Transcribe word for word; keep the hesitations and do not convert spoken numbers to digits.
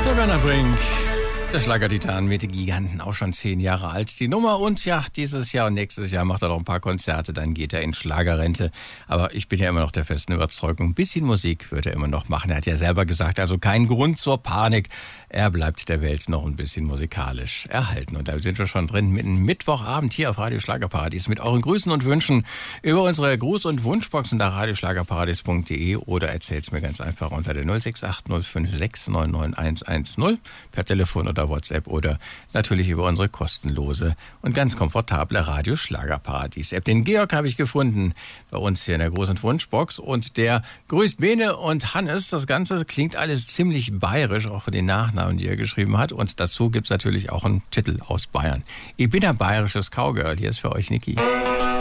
Der Werner Brink, der Schlagertitan mit den Giganten, auch schon zehn Jahre alt. Die Nummer und ja, dieses Jahr und nächstes Jahr macht er noch ein paar Konzerte, dann geht er in Schlagerrente. Aber ich bin ja immer noch der festen Überzeugung, ein bisschen Musik wird er immer noch machen. Er hat ja selber gesagt, also kein Grund zur Panik. Er bleibt der Welt noch ein bisschen musikalisch erhalten. Und da sind wir schon drin, mitten Mittwochabend hier auf Radio Schlagerparadies mit euren Grüßen und Wünschen über unsere Gruß- und Wunschboxen da radioschlagerparadies punkt de oder erzählt's mir ganz einfach unter der null sechs acht null fünf sechs neun neun eins eins null per Telefon oder WhatsApp oder natürlich über unsere kostenlose und ganz komfortable Radio Schlagerparadies App. Den Georg habe ich gefunden bei uns hier in der Gruß- und Wunschbox und der grüßt Bene und Hannes. Das Ganze klingt alles ziemlich bayerisch, auch für den Nachnamen, die er geschrieben hat. Und dazu gibt's natürlich auch einen Titel aus Bayern. Ich bin ein bayerisches Cowgirl. Hier ist für euch Niki.